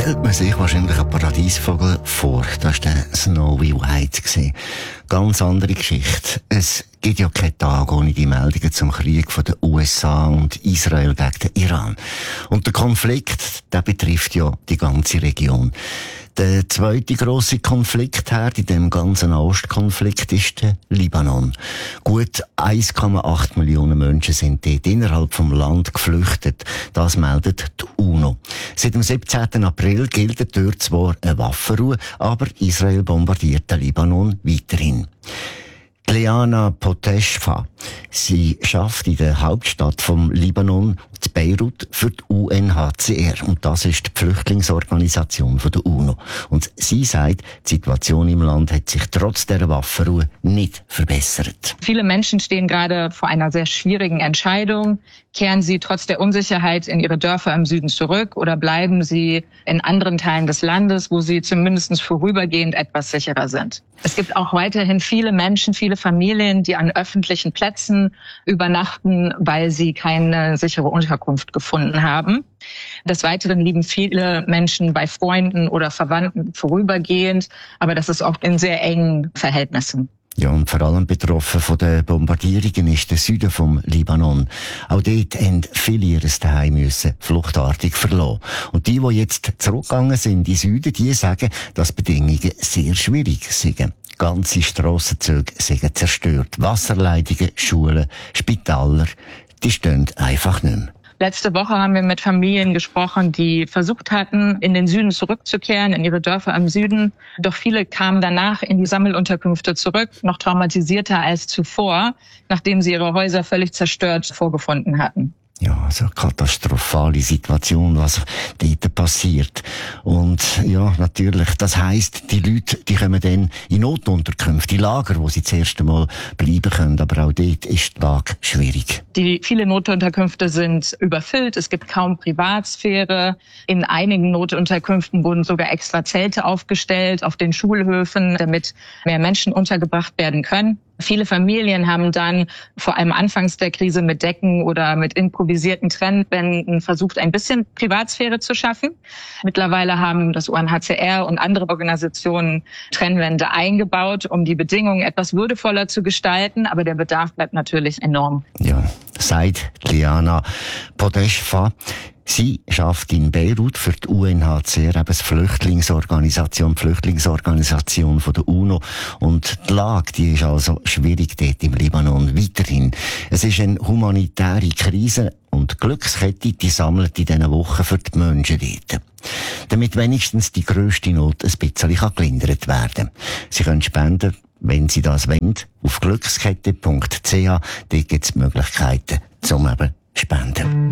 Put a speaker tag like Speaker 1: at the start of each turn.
Speaker 1: stellt man sich wahrscheinlich einen Paradiesvogel vor. Das war der Snowy White. Ganz andere Geschichte. Es gibt ja keinen Tag ohne die Meldungen zum Krieg von den USA und Israel gegen den Iran. Und der Konflikt, der betrifft ja die ganze Region. Der zweite grosse Konfliktherd in dem ganzen Ostkonflikt ist der Libanon. Gut 1,8 Millionen Menschen sind dort innerhalb vom Land geflüchtet. Das meldet die UNO. Seit dem 17. April gilt dort zwar eine Waffenruhe, aber Israel bombardiert den Libanon weiterhin. Liana Poteshfa. Sie schafft in der Hauptstadt vom Libanon, in Beirut, für die UNHCR. Und das ist die Flüchtlingsorganisation der UNO. Und sie sagt, die Situation im Land hat sich trotz der Waffenruhe nicht verbessert.
Speaker 2: Viele Menschen stehen gerade vor einer sehr schwierigen Entscheidung. Kehren sie trotz der Unsicherheit in ihre Dörfer im Süden zurück oder bleiben sie in anderen Teilen des Landes, wo sie zumindest vorübergehend etwas sicherer sind? Es gibt auch weiterhin viele Menschen, viele Familien, die an öffentlichen Plätzen übernachten, weil sie keine sichere Unterkunft gefunden haben. Des Weiteren leben viele Menschen bei Freunden oder Verwandten vorübergehend, aber das ist oft in sehr engen Verhältnissen.
Speaker 1: Ja, und vor allem betroffen von den Bombardierungen ist der Süden vom Libanon. Auch dort haben viele ihr Zuhause müssen fluchtartig verlassen. Und die jetzt zurückgegangen sind in den Süden, die sagen, dass die Bedingungen sehr schwierig sind. Ganze Strassenzüge sind zerstört. Wasserleitungen, Schulen, Spitäler, die stehen einfach nicht mehr.
Speaker 2: Letzte Woche haben wir mit Familien gesprochen, die versucht hatten, in den Süden zurückzukehren, in ihre Dörfer im Süden. Doch viele kamen danach in die Sammelunterkünfte zurück, noch traumatisierter als zuvor, nachdem sie ihre Häuser völlig zerstört vorgefunden hatten.
Speaker 1: Ja, also eine katastrophale Situation, was dort passiert. Und ja, natürlich, das heisst, die Leute, die kommen dann in Notunterkünfte, in Lager, wo sie das erste Mal bleiben können. Aber auch dort ist die Lage schwierig.
Speaker 2: Die vielen Notunterkünfte sind überfüllt. Es gibt kaum Privatsphäre. In einigen Notunterkünften wurden sogar extra Zelte aufgestellt auf den Schulhöfen, damit mehr Menschen untergebracht werden können. Viele Familien haben dann vor allem anfangs der Krise mit Decken oder mit improvisierten Trennwänden versucht, ein bisschen Privatsphäre zu schaffen. Mittlerweile haben das UNHCR und andere Organisationen Trennwände eingebaut, um die Bedingungen etwas würdevoller zu gestalten. Aber der Bedarf bleibt natürlich enorm.
Speaker 1: Ja, sagt Liana Poteshfa. Sie schafft in Beirut für die UNHCR, eben die Flüchtlingsorganisation von der UNO. Und die Lage, die ist also schwierig dort im Libanon weiterhin. Es ist eine humanitäre Krise und die Glückskette, die sammelt in diesen Wochen für die Menschen dort. Damit wenigstens die grösste Not ein bisschen gelindert werden kann. Sie können spenden, wenn Sie das wollen, auf glückskette.ch. Dort gibt es Möglichkeiten zum eben spenden.